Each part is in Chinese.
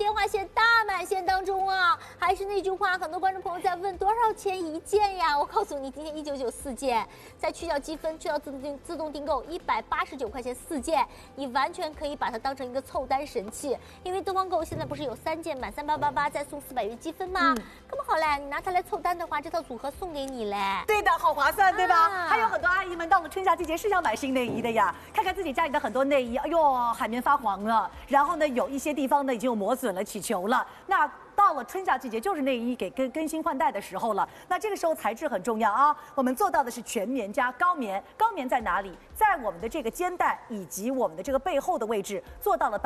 电话线大满线当中啊。还是那句话，很多观众朋友在问多少钱一件呀？我告诉你，今天1994件，再去掉积分，去掉自动订购，189块钱4件，你完全可以把它当成一个凑单神器。因为东方购现在不是有3件满3888再送400元积分吗？那么好嘞，你拿它来凑单的话，这套组合送给你嘞。 对的，好划算，对吧？还有很多阿姨们到了春夏季节是想买新内衣的呀，看看自己家里的很多内衣，哎呦，海绵发黄了，然后呢，有一些地方呢已经有磨损了、起球了，那。到了春夏季节，就是内衣给更新换代的时候了。那这个时候材质很重要啊。我们做到的是全棉加高棉，高棉在哪里？在我们的这个肩带以及我们的这个背后的位置做到了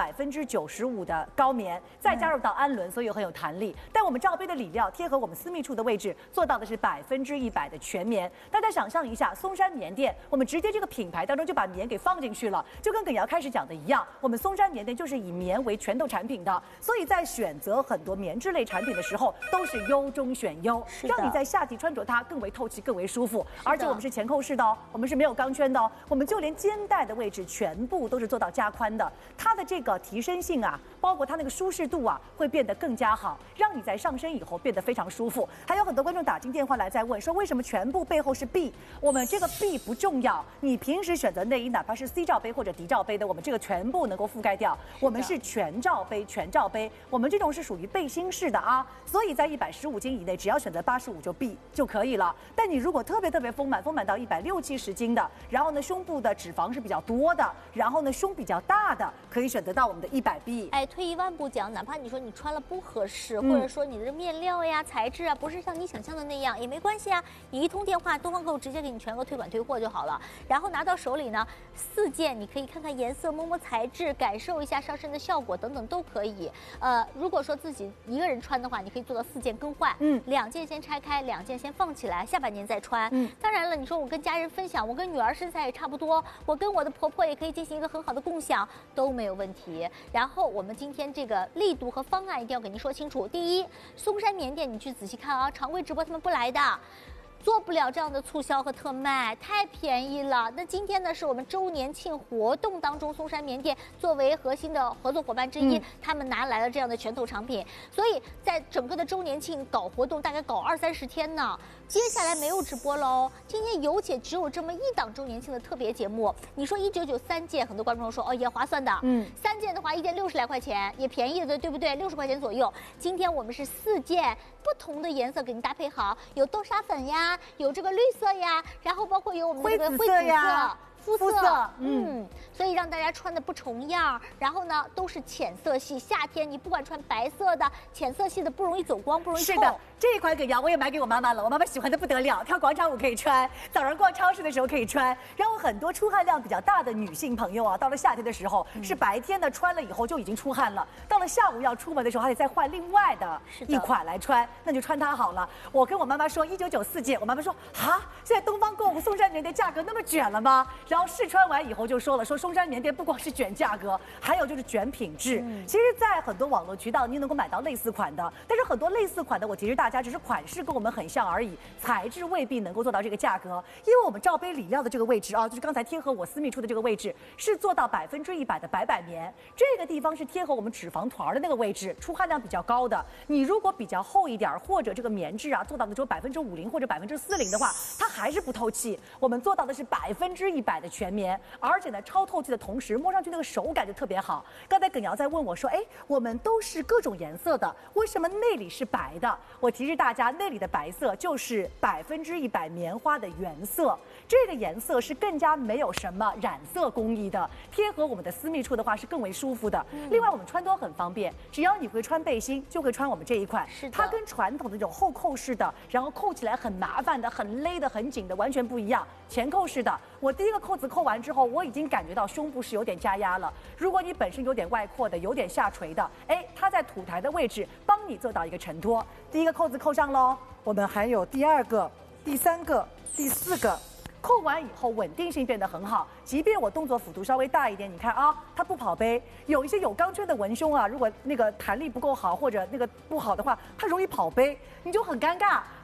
95%的高棉，再加入到氨纶，所以很有弹力。但我们罩杯的里料贴合我们私密处的位置，做到的是100%的全棉。大家想象一下，松山棉店，我们直接这个品牌当中就把棉给放进去了，就跟耿瑶开始讲的一样，我们松山棉店就是以棉为拳头产品的，所以在选择很多棉质类产品的时候，都是优中选优，让你在夏季穿着它更为透气、更为舒服。而且我们是前扣式的哦，我们是没有钢圈的哦，我们就连肩带的位置全部都是做到加宽的。它的这个提升性啊，包括它那个舒适度啊，会变得更加好，让你在上身以后变得非常舒服。还有很多观众打进电话来在问说，为什么全部背后是 B？ 我们这个 B 不重要，你平时选择内衣，哪怕是 C 罩杯或者 D 罩杯的，我们这个全部能够覆盖掉。我们是全罩杯，全罩杯，我们这种是属于背心式的啊，所以在115斤以内，只要选择85就 B 就可以了。但你如果特别丰满到160、70斤的，然后呢胸部的脂肪是比较多的，然后呢胸比较大的，可以选择到我们的100B。 哎，退一万步讲，哪怕你说你穿了不合适，或者说你的面料呀、材质啊不是像你想象的那样，也没关系啊，你一通电话，东方购直接给你全额退款退货就好了。然后拿到手里呢，4件你可以看看颜色、摸摸材质，感受一下上身的效果等等都可以。如果说自己一个人穿的话，你可以做到4件更换，2件先拆开，2件先放起来，下半年再穿。当然了，你说我跟家人分享，我跟女儿身材也差不多，我跟我的婆婆也可以进行一个很好的共享，都没有问题。然后我们今天这个力度和方案一定要给您说清楚。第一，松山棉店你去仔细看啊，常规直播他们不来的。做不了这样的促销和特卖，太便宜了。那今天呢，是我们周年庆活动当中，松山棉店作为核心的合作伙伴之一，他们拿来了这样的拳头产品。所以在整个的周年庆搞活动，大概搞20-30天呢。接下来没有直播喽，今天有且只有这么1档周年庆的特别节目。你说1993件，很多观众说哦也划算的，3件的话1件60来块钱，也便宜的，对不对？60块钱左右。今天我们是4件不同的颜色给您搭配好，有豆沙粉呀，有这个绿色呀，然后包括有我们这个灰紫色。肤色，所以让大家穿的不重样，然后呢都是浅色系，夏天你不管穿白色的、浅色系的，不容易走光，不容易臭。是的， 这一款耿瑶我也买给我妈妈了，我妈妈喜欢的不得了，跳广场舞可以穿，早上逛超市的时候可以穿。然后很多出汗量比较大的女性朋友啊，到了夏天的时候，是白天呢穿了以后就已经出汗了，到了下午要出门的时候还得再换另外的一款来穿，那就穿它好了。我跟我妈妈说1994件，我妈妈说啊，现在东方购物松山棉店价格那么卷了吗？然后试穿完以后就说了，说松山棉店不光是卷价格，还有就是卷品质。其实，在很多网络渠道你能够买到类似款的，但是很多类似款的，我提示大家，只是款式跟我们很像而已，材质未必能够做到这个价格。因为我们罩杯里料的这个位置啊，就是刚才贴合我私密处的这个位置，是做到100%的白百棉，这个地方是贴合我们脂肪团的那个位置，出汗量比较高的。你如果比较厚一点，或者这个棉质啊做到的只有50%或者40%的话，它还是不透气。我们做到的是100%的全棉，而且呢超透气的同时，摸上去那个手感就特别好。刚才耿瑶在问我说，哎，我们都是各种颜色的，为什么内里是白的？我提示大家，内里的白色就是100%棉花的原色，这个颜色是更加没有什么染色工艺的，贴合我们的私密处的话是更为舒服的。另外我们穿脱很方便，只要你会穿背心，就会穿我们这一款。它跟传统的这种后扣式的，然后扣起来很麻烦的、很勒的、很紧的完全不一样。前扣式的，我第一个扣子扣完之后，我已经感觉到胸部是有点加压了。如果你本身有点外扩的、有点下垂的，哎，它在土台的位置帮你做到一个承托。第一个扣子扣上喽，我们还有第2个、第3个、第4个。扣完以后稳定性变得很好，即便我动作幅度稍微大一点，你看啊，它不跑杯。有一些有钢圈的文胸啊，如果那个弹力不够好或者那个不好的话，它容易跑杯，你就很尴尬。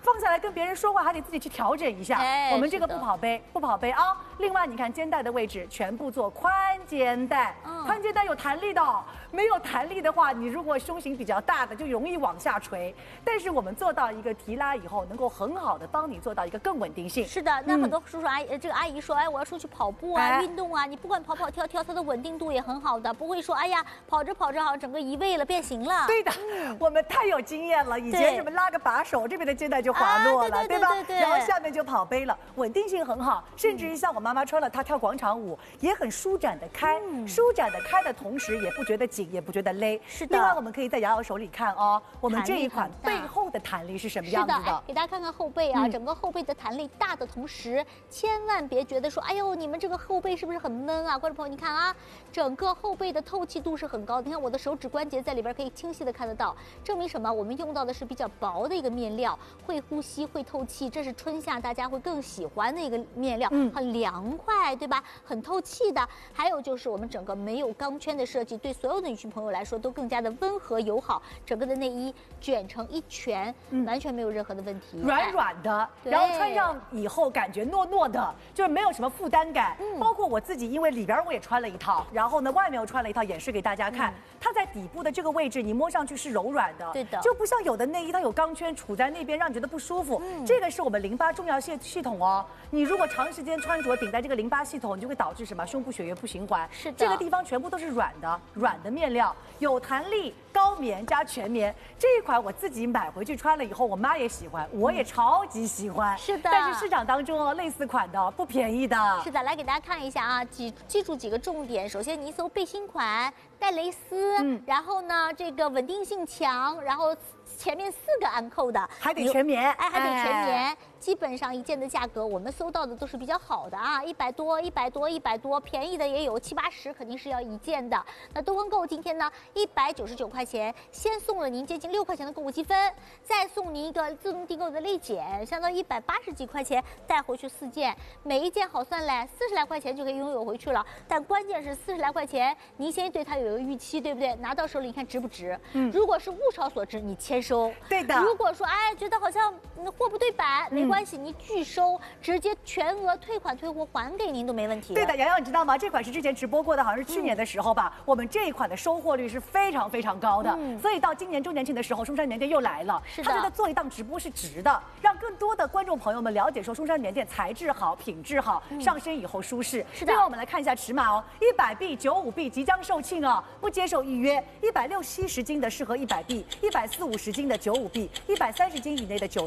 放下来跟别人说话还得自己去调整一下。我们这个不跑杯啊。另外你看肩带的位置全部做宽肩带，宽肩带有弹力的，没有弹力的话，你如果胸型比较大的就容易往下垂。但是我们做到一个提拉以后，能够很好的帮你做到一个更稳定性。 是的，那很多叔叔阿姨，这个阿姨说，哎，我要出去跑步啊，运动啊，你不管跑跑跳跳，它的稳定度也很好的，不会说，哎呀，跑着跑着好像整个移位了，变形了。 对的，我们太有经验了，以前什么拉个把手，这边的肩带就滑落了，对吧？然后下面就跑杯了，稳定性很好，甚至于像我妈妈穿了它跳广场舞，也很舒展的开，舒展的开的同时也不觉得紧，也不觉得勒。是的。另外我们可以在瑶瑶手里看哦，我们这一款背后的弹力是什么样子的？ 是的，给大家看看后背啊，整个后背的弹力大的同时，千万别觉得说，哎呦，你们这个后背是不是很闷啊？观众朋友，你看啊，整个后背的透气度是很高的。你看我的手指关节在里边可以清晰的看得到，证明什么？我们用到的是比较薄的一个面料，会呼吸，会透气，这是春夏大家会更喜欢的一个面料，很凉快，对吧？很透气的。还有就是我们整个没有钢圈的设计，对所有的女性朋友来说都更加的温和友好。整个的内衣卷成一圈，完全没有任何的问题， 软软的，然后穿上以后感觉糯糯的，就是没有什么负担感。包括我自己，因为里边我也穿了一套，然后呢外面我穿了一套，演示给大家看。它在底部的这个位置，你摸上去是柔软的， 对的， 就不像有的内衣它有钢圈杵在那边，让你觉得不舒服。这个是我们淋巴重要系统哦。你如果长时间穿着顶在这个淋巴系统，你就会导致什么？胸部血液不循环。是的，这个地方全部都是软的面料，有弹力。高棉加全棉这一款我自己买回去穿了以后，我妈也喜欢，我也超级喜欢。是的，但是市场当中类似款的不便宜的。 是的，来给大家看一下啊，记住几个重点。首先，你搜背心款，带蕾丝，然后呢，这个稳定性强，然后前面4个安扣的， 还得全棉， 还得全棉。基本上一件的价格，我们搜到的都是比较好的啊，100多，便宜的也有70、80，肯定是要一件的。那东方购今天呢，199块钱，先送了您接近6块钱的购物积分，再送您一个自动订购的立减，相当于180几块钱，带回去4件，每一件好算嘞，40来块钱就可以拥有回去了。但关键是40来块钱，您先对它有一个预期，对不对？拿到手里你看值不值？如果是物超所值，你签收。 对的。 如果说哎觉得好像货不对版，没关系，你拒收，直接全额退款退货还给您都没问题。 对的，瑶瑶你知道吗？这款是之前直播过的，好像是去年的时候吧。我们这一款的收获率是非常非常高的，所以到今年周年庆的时候，松山棉店又来了。是的，他觉得做一档直播是值的，让更多的观众朋友们了解说松山棉店材质好、品质好，上身以后舒适。是的。另外我们来看一下尺码哦，100B、95B 即将售罄啊，不接受预约。160、70斤的适合100B，140、50斤的95B，130斤以内的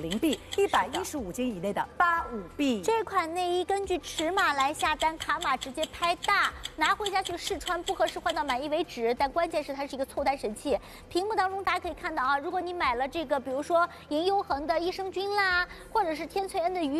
90B，115斤以内的85B。 这款内衣根据尺码来下单，卡码直接拍大，拿回家去试穿，不合适换到满意为止。但关键是它是一个凑单神器。屏幕当中大家可以看到啊，如果你买了这个，比如说银优恒的益生菌啦，或者是天萃恩的鱼